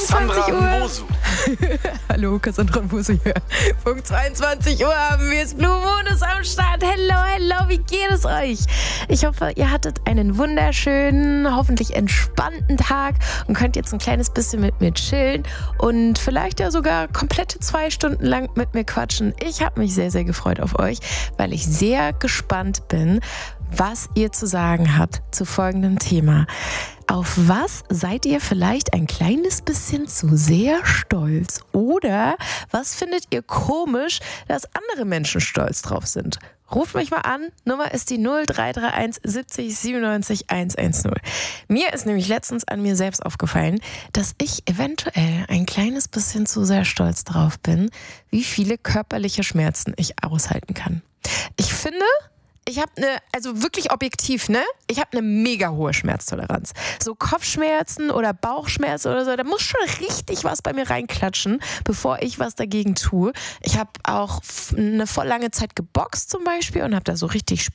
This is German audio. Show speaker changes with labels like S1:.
S1: 22 Uhr.
S2: Mbosu.
S1: Hallo, Cassandra Mbosu hier. Punkt 22 Uhr haben wir es. Blue Moon ist am Start. Hello, wie geht es euch? Ich hoffe, ihr hattet einen wunderschönen, hoffentlich entspannten Tag und könnt jetzt ein kleines bisschen mit mir chillen und vielleicht ja sogar komplette 2 Stunden lang mit mir quatschen. Ich habe mich sehr, sehr gefreut auf euch, weil ich sehr gespannt bin, was ihr zu sagen habt zu folgendem Thema. Auf was seid ihr vielleicht ein kleines bisschen zu sehr stolz? Oder was findet ihr komisch, dass andere Menschen stolz drauf sind? Ruft mich mal an. Nummer ist die 0331 70 97 110. Mir ist nämlich letztens an mir selbst aufgefallen, dass ich eventuell ein kleines bisschen zu sehr stolz drauf bin, wie viele körperliche Schmerzen ich aushalten kann. Ich finde, ich habe also wirklich objektiv, ich habe eine mega hohe Schmerztoleranz. So Kopfschmerzen oder Bauchschmerzen oder so, da muss schon richtig was bei mir reinklatschen, bevor ich was dagegen tue. Ich habe auch eine voll lange Zeit geboxt zum Beispiel und habe da so richtig